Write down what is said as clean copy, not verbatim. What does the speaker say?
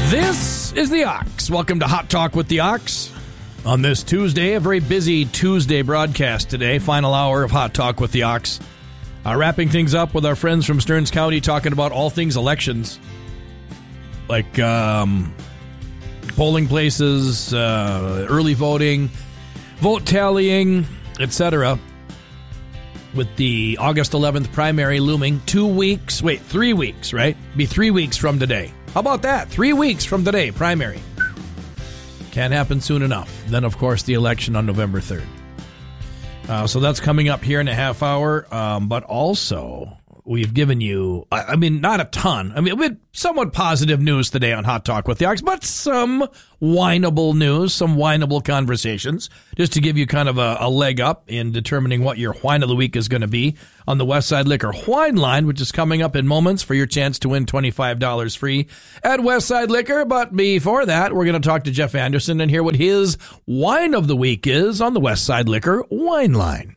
This is the Ox. Welcome to Hot Talk with the Ox. On this Tuesday, a very busy Tuesday broadcast today. Final hour of Hot Talk with the Ox. Wrapping things up with our friends from Stearns County, talking about all things elections. Like polling places, early voting, vote tallying, etc. With the August 11th primary looming 3 weeks, right? Be 3 weeks from today. How about that? 3 weeks from today, primary. Can't happen soon enough. Then, of course, the election on November 3rd. So that's coming up here in a half hour. But also, we've given you, not a ton. With somewhat positive news today on Hot Talk with the Ox, but some whineable news, some whineable conversations, just to give you kind of a leg up in determining what your whine of the week is going to be on the Westside Liquor Whine Line, which is coming up in moments for your chance to win $25 free at Westside Liquor. But before that, we're going to talk to Jeff Anderson and hear what his whine of the week is on the Westside Liquor Whine Line.